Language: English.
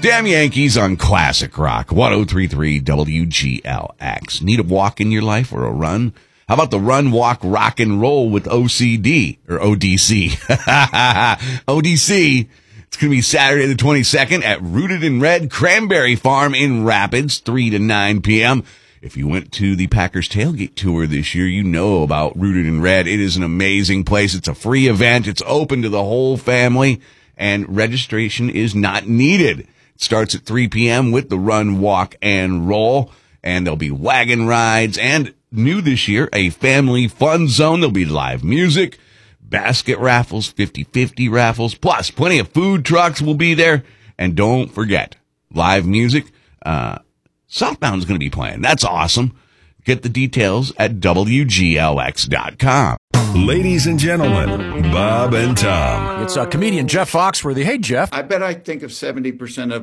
Damn Yankees on Classic Rock, 103.3 WGLX. Need a walk in your life or a run? How about the Run, Walk, Rock, and Roll with OCD, or ODC? ODC. It's going to be Saturday the 22nd at Rooted in Red Cranberry Farm in Rapids, 3 to 9 p.m. If you went to the Packers Tailgate Tour this year, you know about Rooted in Red. It is an amazing place. It's a free event. It's open to the whole family, and registration is not needed. It starts at 3 p.m. with the Run, Walk, and Roll, and there'll be wagon rides, and new this year, a family fun zone. There'll be live music, basket raffles, 50-50 raffles, plus plenty of food trucks will be there. And don't forget, live music. Southbound's going to be playing. That's awesome. Get the details at WGLX.com. Ladies and gentlemen, Bob and Tom. It's comedian Jeff Foxworthy. Hey, Jeff. I bet I think of 70% of